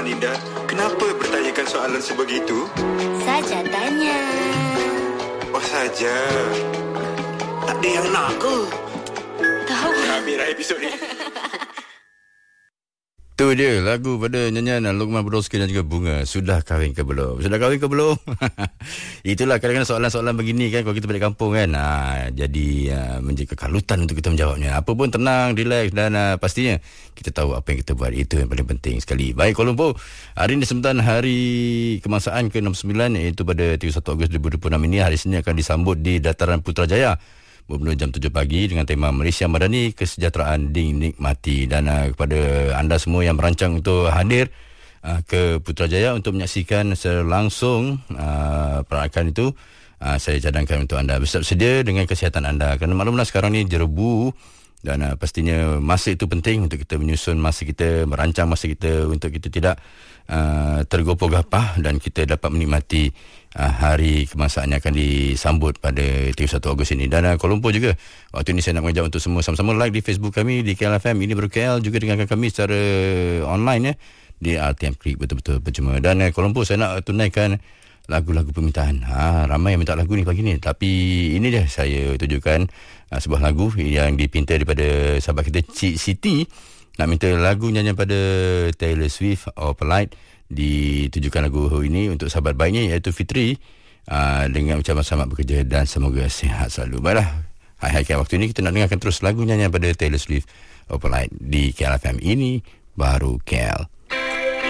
Linda, kenapa bertanyakan soalan sebegitu? Saja tanya. Oh saja. Tak ada yang nak ke? Tahu. Habis dah episod ni. Tu dia lagu pada nyanyian Luqman Brodowski dan juga Bunga. Sudah kahwin ke belum? Sudah kahwin ke belum? Itulah kadang-kadang soalan-soalan begini kan, kalau kita balik kampung kan, jadi menjadi kekalutan untuk kita menjawabnya. Apa pun tenang, relax dan pastinya kita tahu apa yang kita buat. Itu yang paling penting sekali. Baik, Kuala Lumpur, hari ini sebentar Hari Kebangsaan ke-69, iaitu pada 31 Ogos 2026 ini. Hari Senin akan disambut di Dataran Putrajaya bermula jam 7 pagi dengan tema Malaysia Madani, Kesejahteraan Dinikmati. Dan kepada anda semua yang merancang untuk hadir ke Putrajaya untuk menyaksikan secara langsung perayaan itu, saya cadangkan untuk anda bersiap sedia dengan kesihatan anda. Kerana maklumlah sekarang ni jerebu dan pastinya masa itu penting untuk kita menyusun masa kita, merancang masa kita untuk kita tidak tergopoh gapah dan kita dapat menikmati hari kebangsaan yang akan disambut pada 31 Ogos ini. Dan Kuala Lumpur juga, waktu ini saya nak mengajak untuk semua sama-sama like di Facebook kami di KLFM Ini Baru KL, juga dengarkan kami secara online ya di RTM Klik betul-betul percuma. Dan Kuala Lumpur, saya nak tunaikan lagu-lagu permintaan. Ramai yang minta lagu ni pagi ni, tapi ini dia saya tujukan sebuah lagu yang dipinta daripada sahabat kita Cik Siti, nak minta lagu nyanyian pada Taylor Swift, Polite. Ditujukan lagu ini untuk sahabat baiknya iaitu Fitri, dengan ucapan selamat bekerja dan semoga sihat selalu. Baiklah, hai waktu ini kita nak dengarkan terus lagu nyanyian pada Taylor Swift, Polite di KLFM Ini Baru KL.